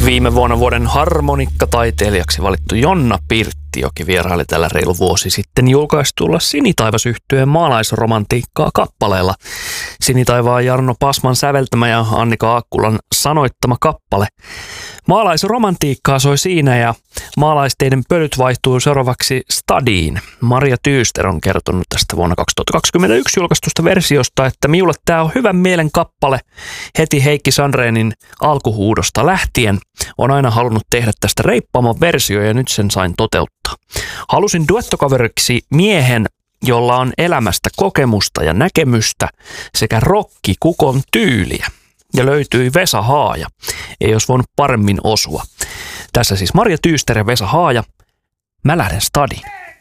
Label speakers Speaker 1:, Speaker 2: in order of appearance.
Speaker 1: Viime vuonna vuoden harmonikkataiteilijaksi valittu Jonna Pirttijoki vieraili tällä reilu vuosi sitten julkaistulla Sinitaivas-yhtyeen maalaisromantiikkaa kappaleella. Sinitaivaan Jarno Pasman säveltämä ja Annika Aakkulan sanoittama kappale. Maalaisromantiikkaa soi siinä ja maalaisteiden pölyt vaihtuu seuraavaksi stadiin. Maria Tyyster on kertonut tästä vuonna 2021 julkaistusta versiosta, että minulle tämä on hyvän mielen kappale heti Heikki Sandrenin alkuhuudosta lähtien. On aina halunnut tehdä tästä reippaamman versio ja nyt sen sain toteuttaa. Halusin duettokaveriksi miehen, jolla on elämästä kokemusta ja näkemystä sekä rokkikukon tyyliä. Ja löytyi Vesa Haaja. Ei olisi voinut paremmin osua. Tässä siis Maria Tyyster ja Vesa Haaja. Mä lähden stadiin.